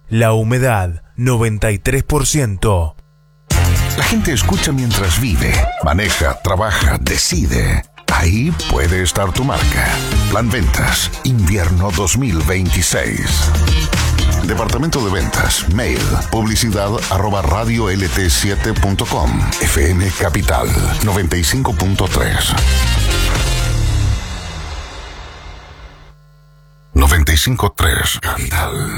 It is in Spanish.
La humedad, 93%. La gente escucha mientras vive, maneja, trabaja, decide. Ahí puede estar tu marca. Plan Ventas, invierno 2026. Departamento de Ventas, mail, publicidad@radiolt7.com. FM Capital, 95.3. 95.3 Capital.